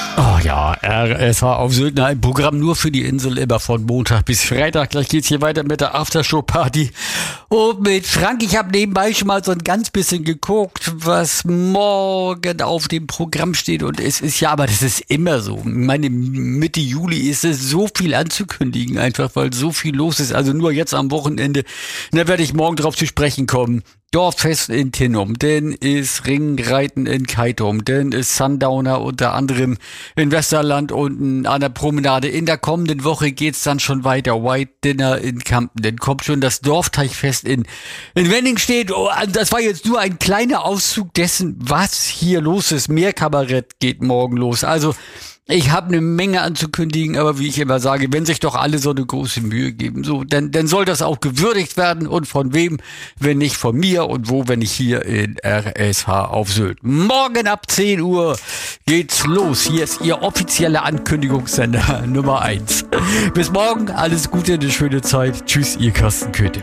Oh ja, RSH auf Sylt, ein Programm nur für die Insel, immer von Montag bis Freitag. Gleich geht's hier weiter mit der Aftershow-Party. Und mit Frank, ich habe nebenbei schon mal so ein ganz bisschen geguckt, was morgen auf dem Programm steht. Und es ist ja, aber das ist immer so. Ich meine, Mitte Juli ist es so viel anzukündigen, einfach weil so viel los ist. Also nur jetzt am Wochenende, da werde ich morgen drauf zu sprechen kommen. Dorffest in Tinnum, dann ist Ringreiten in Keitum, dann ist Sundowner unter anderem in Westerland unten an der Promenade. In der kommenden Woche geht's dann schon weiter. White Dinner in Kampen, dann kommt schon das Dorfteichfest in Wenningstedt. Oh, das war jetzt nur ein kleiner Auszug dessen, was hier los ist. Mehr Kabarett geht morgen los. Also ich habe eine Menge anzukündigen, aber wie ich immer sage, wenn sich doch alle so eine große Mühe geben, so, dann soll das auch gewürdigt werden. Und von wem, wenn nicht von mir, und wo, wenn nicht hier in RSH auf Sylt. Morgen ab 10 Uhr geht's los. Hier ist Ihr offizieller Ankündigungssender Nummer 1. Bis morgen, alles Gute, eine schöne Zeit. Tschüss, Ihr Carsten Köthe.